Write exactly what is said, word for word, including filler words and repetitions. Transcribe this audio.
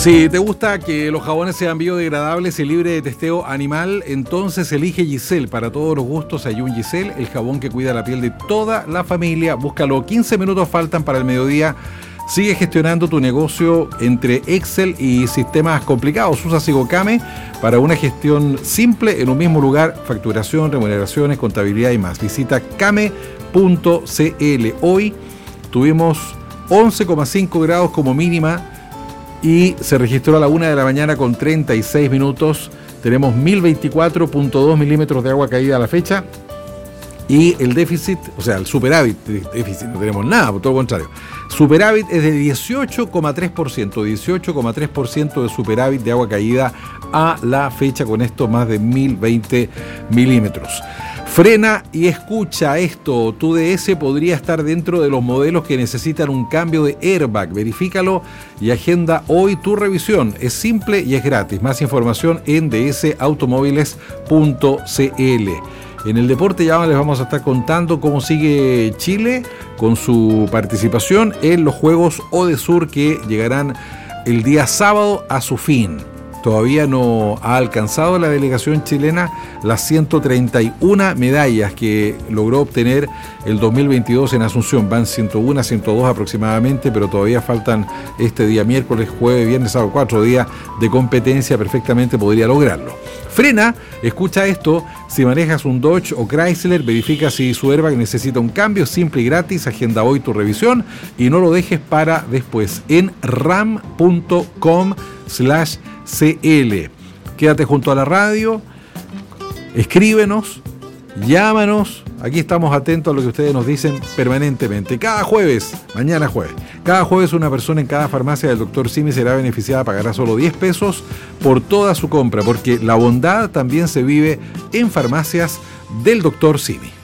Si te gusta que los jabones sean biodegradables y libres de testeo animal, entonces elige Giselle. Para todos los gustos hay un Giselle, el jabón que cuida la piel de toda la familia. Búscalo, quince minutos faltan para el mediodía. Sigue gestionando tu negocio entre Excel y sistemas complicados. Usa Sigocame para una gestión simple en un mismo lugar. Facturación, remuneraciones, contabilidad y más. Visita came punto cl. Hoy tuvimos once coma cinco grados como mínima y se registró a la una de la mañana con treinta y seis minutos. Tenemos mil veinticuatro punto dos milímetros de agua caída a la fecha. Y el déficit, o sea, el superávit, déficit no tenemos nada, por todo lo contrario. Superávit es de dieciocho coma tres por ciento, dieciocho coma tres por ciento de superávit de agua caída a la fecha, con esto más de mil veinte milímetros. Frena y escucha esto, tu D S podría estar dentro de los modelos que necesitan un cambio de airbag. Verifícalo y agenda hoy tu revisión. Es simple y es gratis. Más información en d s automóviles punto c l. En el deporte ya les vamos a estar contando cómo sigue Chile con su participación en los Juegos Odesur que llegarán el día sábado a su fin. Todavía no ha alcanzado la delegación chilena las ciento treinta y una medallas que logró obtener el dos mil veintidós en Asunción. Van ciento uno, ciento dos aproximadamente, pero todavía faltan este día miércoles, jueves, viernes, sábado, cuatro días de competencia. Perfectamente podría lograrlo. Frena, escucha esto, si manejas un Dodge o Chrysler, verifica si su airbag necesita un cambio, simple y gratis, agenda hoy tu revisión y no lo dejes para después en ram punto com slash cl. Quédate junto a la radio, escríbenos, llámanos, aquí estamos atentos a lo que ustedes nos dicen permanentemente. Cada jueves, mañana jueves, cada jueves una persona en cada farmacia del doctor Simi será beneficiada, pagará solo diez pesos por toda su compra, porque la bondad también se vive en farmacias del doctor Simi.